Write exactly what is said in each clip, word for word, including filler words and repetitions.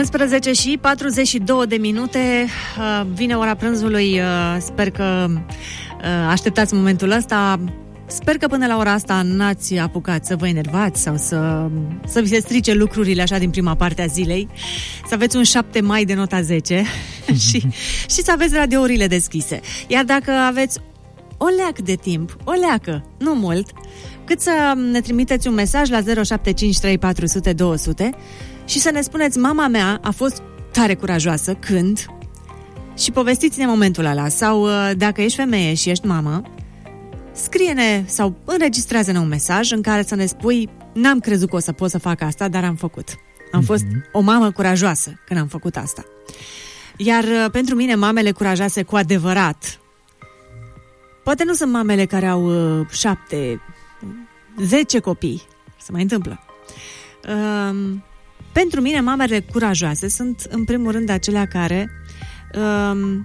unsprezece și patruzeci și două de minute, vine ora prânzului, sper că așteptați momentul ăsta. Sper că până la ora asta n-ați apucat să vă enervați sau să, să vi se strice lucrurile așa din prima parte a zilei, să aveți un șapte mai de nota zece și, și să aveți radiourile deschise. Iar dacă aveți o leac de timp, o leacă, nu mult, cât să ne trimiteți un mesaj la zero șapte cinci trei patru zero zero doi zero zero și să ne spuneți: mama mea a fost tare curajoasă când, și povestiți-ne momentul ăla. Sau dacă ești femeie și ești mamă, scrie-ne sau înregistrează-ne un mesaj în care să ne spui: n-am crezut că o să pot să fac asta, dar am făcut. Am mm-hmm. fost o mamă curajoasă când am făcut asta. Iar pentru mine, mamele curajoase cu adevărat, poate nu sunt mamele care au uh, șapte, zece copii. Se mai întâmplă. Uh, pentru mine, mamele curajoase sunt, în primul rând, acelea care uh,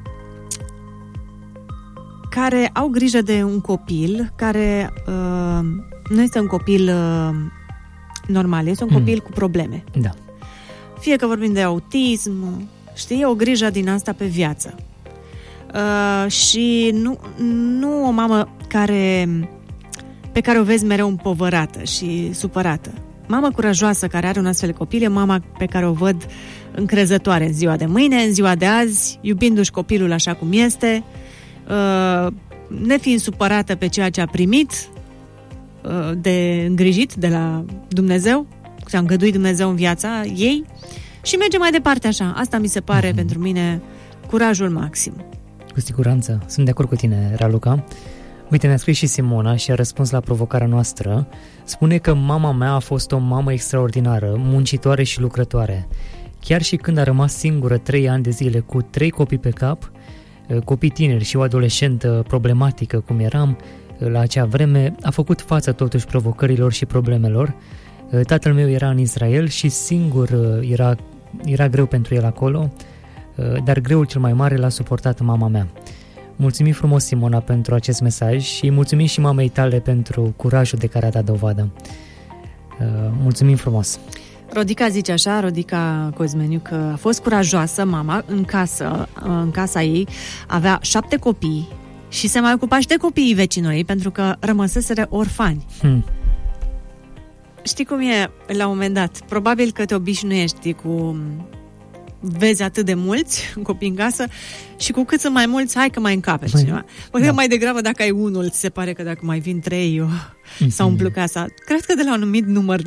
care au grijă de un copil care uh, nu este un copil uh, normal, este un copil mm. cu probleme. Da. Fie că vorbim de autism, știi, o grijă din asta pe viață. Uh, și nu, nu o mamă care, pe care o vezi mereu împovărată și supărată. Mama curajoasă care are un astfel de copil e mama pe care o văd încrezătoare în ziua de mâine, în ziua de azi, iubindu-și copilul așa cum este, uh, nefiind supărată pe ceea ce a primit uh, de îngrijit de la Dumnezeu, ce-a îngăduit Dumnezeu în viața ei, și merge mai departe așa. Asta mi se pare mm-hmm. pentru mine curajul maxim. Cu siguranță. Sunt de acord cu tine, Raluca. Uite, mi-a scris și Simona și a răspuns la provocarea noastră. Spune că mama mea a fost o mamă extraordinară, muncitoare și lucrătoare. Chiar și când a rămas singură trei ani de zile cu trei copii pe cap, copii tineri și o adolescentă problematică cum eram la acea vreme, a făcut față totuși provocărilor și problemelor. Tatăl meu era în Israel și singur era, era greu pentru el acolo, dar greul cel mai mare l-a suportat mama mea. Mulțumim frumos, Simona, pentru acest mesaj și mulțumim și mamei tale pentru curajul de care a dat dovadă. Mulțumim frumos! Rodica zice așa, Rodica Cozmeniu, că a fost curajoasă mama în casă, în casa ei, avea șapte copii și se mai ocupa și de copiii vecinului, pentru că rămăseseră orfani. Hmm. Știi cum e la un moment dat? Probabil că te obișnuiești cu... vezi atât de mulți copii în casă și cu cât sunt mai mulți, hai că mai încape cineva. Păi da. Mai degrabă dacă ai unul, ți se pare că dacă mai vin trei, eu, mm-hmm. s-a umplut casa. Cred că de la un anumit număr de